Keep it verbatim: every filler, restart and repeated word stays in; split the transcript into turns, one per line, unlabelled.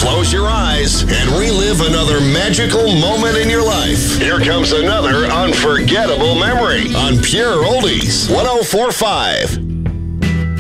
close your eyes, and relive another magical moment in your life. Here comes another unforgettable memory on Pure Oldies one oh four point five.